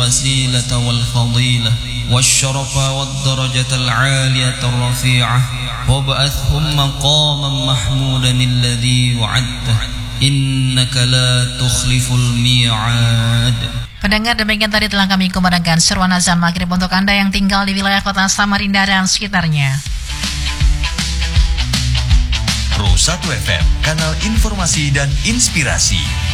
الوسيلة والفضيلة والشرف والدرجة العالية الرفيعة وابعثهم مقاما محمودا الذي وعدته إنك لا تخلف الميعاد. Pendengar, demikian tadi telah kami kumandangkan seruan azan maghrib untuk Anda yang tinggal di wilayah kota Samarinda dan sekitarnya. Pro 1 FM, kanal informasi dan inspirasi.